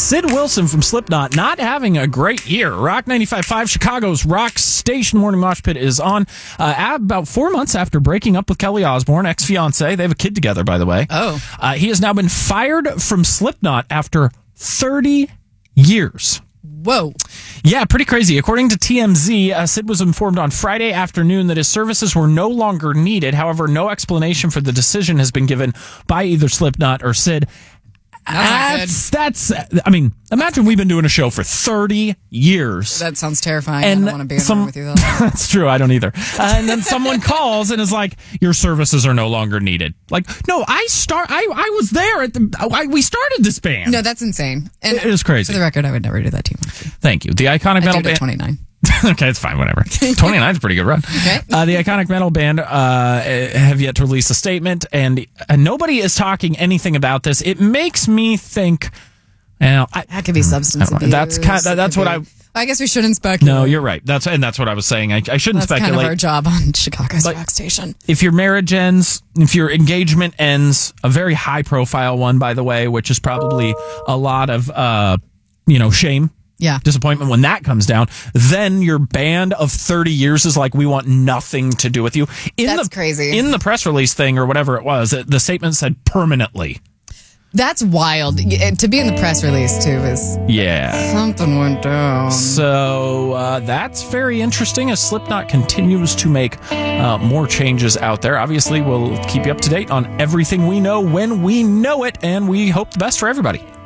Sid Wilson from Slipknot not having a great year. Rock 95.5, Chicago's rock station morning mosh pit is on. About 4 months after breaking up with Kelly Osbourne, ex-fiance. They have a kid together, by the way. Oh. He has now been fired from Slipknot after 30 years. Whoa. Yeah, pretty crazy. According to TMZ, Sid was informed on Friday afternoon that his services were no longer needed. However, no explanation for the decision has been given by either Slipknot or Sid. Imagine we've been doing a show for 30 years. That sounds terrifying. And I don't want to be in a room with you, though. That's true. I don't either. And then someone calls and is like, your services are no longer needed. Like, no, I was there we started this band. No, that's insane. And it is crazy. For the record, I would never do that to you. Thank you. The iconic metal band. 29. Okay, it's fine, whatever. 29 is a pretty good run. Okay. The iconic metal band have yet to release a statement, and nobody is talking anything about this. It makes me think, that could be substance abuse. That's what I guess we shouldn't speculate. No, you're right. That's what I was saying. I shouldn't speculate. That's kind of our job on Chicago's rock station. If your marriage ends, if your engagement ends, a very high profile one, by the way, which is probably a lot of shame. Yeah. Disappointment when that comes down, then your band of 30 years is like, we want nothing to do with you. That's crazy. In the press release thing or whatever it was, the statement said permanently. That's wild. To be in the press release, too, is... Yeah. Something went down. So that's very interesting as Slipknot continues to make more changes out there. Obviously, we'll keep you up to date on everything we know when we know it, and we hope the best for everybody.